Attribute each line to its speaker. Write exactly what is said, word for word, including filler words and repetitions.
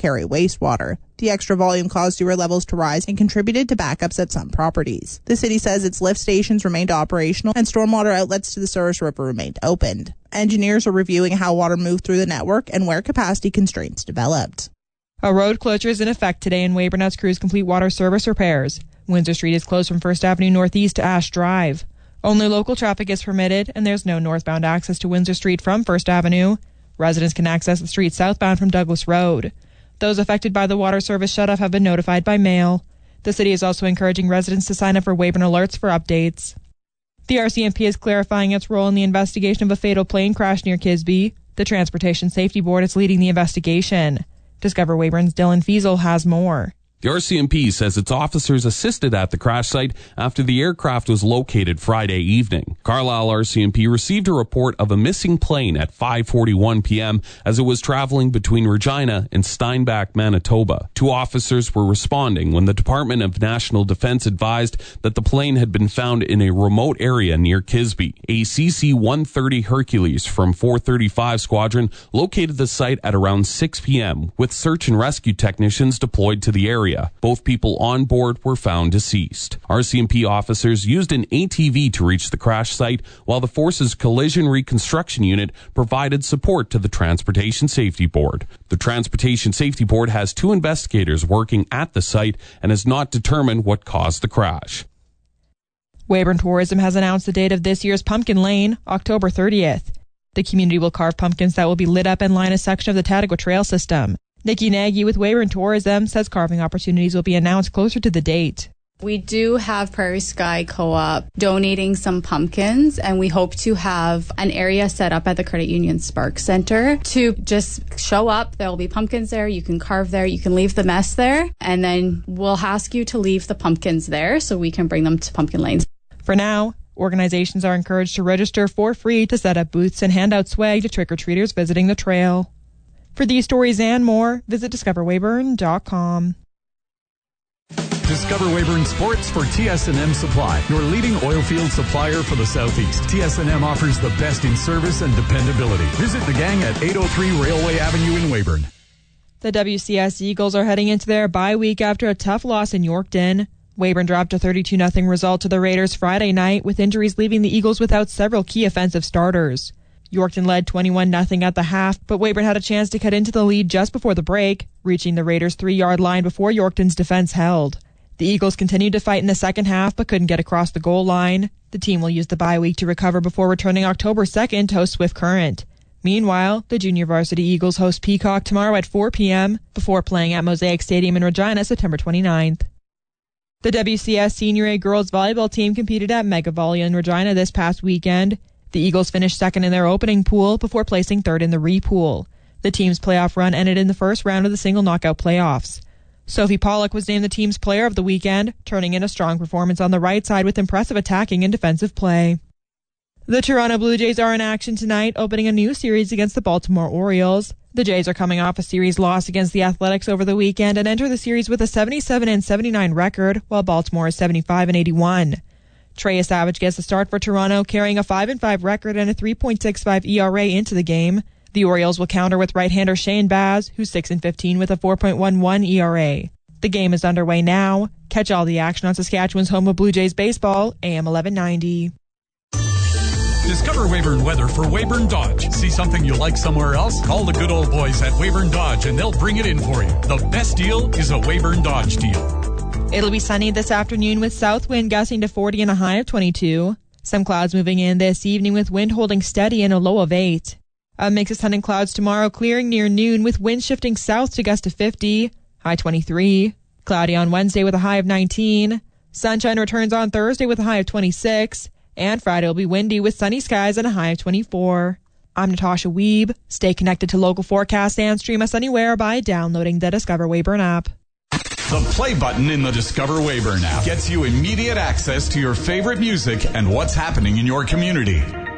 Speaker 1: carry wastewater. The extra volume caused sewer levels to rise and contributed to backups at some properties. The city says its lift stations remained operational and stormwater outlets to the Souris River remained opened. Engineers are reviewing how water moved through the network and where capacity constraints developed.
Speaker 2: A road closure is in effect today in Weyburn as crews complete water service repairs. Windsor Street is closed from First Avenue Northeast to Ash Drive. Only local traffic is permitted, and there's no northbound access to Windsor Street from First Avenue. Residents can access the street southbound from Douglas Road. Those affected by the water service shutoff have been notified by mail. The city is also encouraging residents to sign up for Weyburn Alerts for updates. The R C M P is clarifying its role in the investigation of a fatal plane crash near Kisby. The Transportation Safety Board is leading the investigation. Discover Weyburn's Dylan Fiesel has more.
Speaker 3: The R C M P says its officers assisted at the crash site after the aircraft was located Friday evening. Carlisle R C M P received a report of a missing plane at five forty-one p.m. as it was traveling between Regina and Steinbach, Manitoba. Two officers were responding when the Department of National Defense advised that the plane had been found in a remote area near Kisby. A C C one thirty Hercules from four thirty-five Squadron located the site at around six p.m. with search and rescue technicians deployed to the area. Both people on board were found deceased. R C M P officers used an A T V to reach the crash site, while the Force's Collision Reconstruction Unit provided support to the Transportation Safety Board. The Transportation Safety Board has two investigators working at the site and has not determined what caused the crash.
Speaker 2: Weyburn Tourism has announced the date of this year's Pumpkin Lane, October thirtieth. The community will carve pumpkins that will be lit up and line a section of the Tatago Trail system. Nikki Nagy with Weyburn Tourism says carving opportunities will be announced closer to the date.
Speaker 4: We do have Prairie Sky Co-op donating some pumpkins, and we hope to have an area set up at the Credit Union Spark Center to just show up. There will be pumpkins there. You can carve there. You can leave the mess there, and then we'll ask you to leave the pumpkins there so we can bring them to Pumpkin Lanes.
Speaker 2: For now, organizations are encouraged to register for free to set up booths and hand out swag to trick-or-treaters visiting the trail. For these stories and more, visit discover weyburn dot com.
Speaker 5: Discover Weyburn Sports for T S and M Supply, your leading oilfield supplier for the Southeast. T S and M offers the best in service and dependability. Visit the gang at eight oh three Railway Avenue in Weyburn.
Speaker 2: The W C S Eagles are heading into their bye week after a tough loss in Yorkton. Weyburn dropped a thirty-two nothing result to the Raiders Friday night, with injuries leaving the Eagles without several key offensive starters. Yorkton led twenty-one nothing at the half, but Weyburn had a chance to cut into the lead just before the break, reaching the Raiders' three-yard line before Yorkton's defense held. The Eagles continued to fight in the second half, but couldn't get across the goal line. The team will use the bye week to recover before returning October second to host Swift Current. Meanwhile, the junior varsity Eagles host Peacock tomorrow at four p.m. before playing at Mosaic Stadium in Regina September twenty-ninth. The W C S Senior A girls volleyball team competed at Mega Volley in Regina this past weekend. The Eagles finished second in their opening pool before placing third in the re-pool. The team's playoff run ended in the first round of the single knockout playoffs. Sophie Pollock was named the team's player of the weekend, turning in a strong performance on the right side with impressive attacking and defensive play. The Toronto Blue Jays are in action tonight, opening a new series against the Baltimore Orioles. The Jays are coming off a series loss against the Athletics over the weekend and enter the series with a seventy-seven and seventy-nine record, while Baltimore is seventy-five and eighty-one. Trey Savage gets the start for Toronto, carrying a five and five record and a three point six five E R A into the game. The Orioles will counter with right-hander Shane Baz, who's six and fifteen with a four point one one E R A. The game is underway now. Catch all the action on Saskatchewan's home of Blue Jays baseball, A M eleven ninety.
Speaker 5: Discover Weyburn weather for Weyburn Dodge. See something you like somewhere else? Call the good old boys at Weyburn Dodge and they'll bring it in for you. The best deal is a Weyburn Dodge deal.
Speaker 2: It'll be sunny this afternoon with south wind gusting to forty and a high of twenty-two. Some clouds moving in this evening with wind holding steady and a low of eight. A mix of sun and clouds tomorrow, clearing near noon with wind shifting south to gust to fifty, high twenty-three. Cloudy on Wednesday with a high of nineteen. Sunshine returns on Thursday with a high of twenty-six. And Friday will be windy with sunny skies and a high of twenty-four. I'm Natasha Weeb. Stay connected to local forecasts and stream us anywhere by downloading the Discover Weyburn app.
Speaker 5: The play button in the Discover Weyburn app gets you immediate access to your favorite music and what's happening in your community.